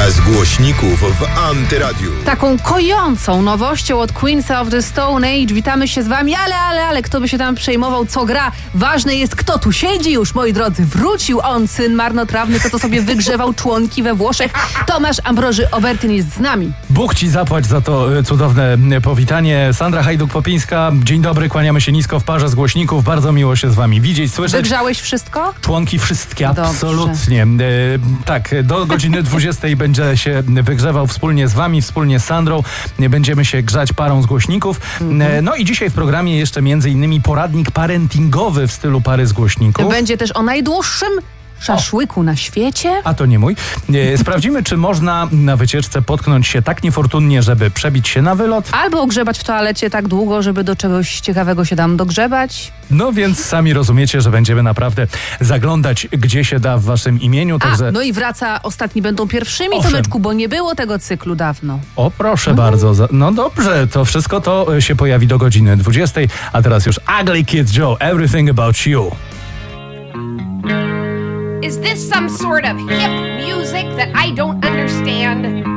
Para z głośników w Antyradiu. Taką kojącą nowością od Queens of the Stone Age witamy się z wami, ale kto by się tam przejmował, co gra? Ważne jest, kto tu siedzi już, moi drodzy. Wrócił on, syn marnotrawny, to sobie wygrzewał członki we Włoszech. Tomasz Ambroży Obertyn jest z nami. Bóg ci zapłać za to cudowne powitanie. Sandra Hajduk-Popińska, dzień dobry, kłaniamy się nisko w parze z głośników. Bardzo miło się z wami widzieć, słyszeć. Wygrzałeś wszystko? Członki wszystkie, Dobrze. absolutnie. Tak, do godziny 20 będzie się wygrzewał wspólnie z wami, wspólnie z Sandrą. Będziemy się grzać parą z głośników. No i dzisiaj w programie jeszcze między innymi poradnik parentingowy w stylu pary z głośników. Będzie też o najdłuższym szaszłyku na świecie. A to nie mój. Sprawdzimy, czy można na wycieczce potknąć się tak niefortunnie, żeby przebić się na wylot. Albo ogrzebać w toalecie tak długo, żeby do czegoś ciekawego się tam dogrzebać. No więc sami rozumiecie, że będziemy naprawdę zaglądać, gdzie się da w waszym imieniu. Także... No i wraca, ostatni będą pierwszymi, Owszem. Tomeczku, bo nie było tego cyklu dawno. O, proszę bardzo. No dobrze, to wszystko to się pojawi do godziny 20. A teraz już Ugly Kid Joe, Everything About You. Is this some sort of hip music that I don't understand?